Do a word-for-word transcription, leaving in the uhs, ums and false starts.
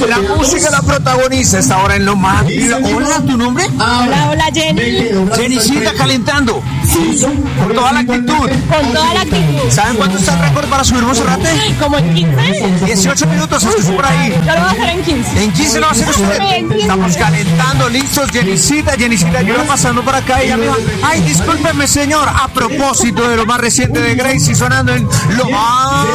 La música la protagoniza esta hora en Lo Más. Hola, ¿tu nombre? Hola, hola, Jenny. Jennycita calentando. Sí. Con toda la actitud. Con toda la actitud. ¿Saben cuánto está el récord para subir Monserrate? Como en quince. dieciocho minutos, es que es por ahí. Yo lo voy a hacer en quince. En quince lo va a hacer usted. Estamos calentando, listos. Jennycita, Jennycita, yo iba pasando por acá y ella me dijo, ay, discúlpeme, señor. A propósito de lo más reciente de Gracie sonando en Lo Más.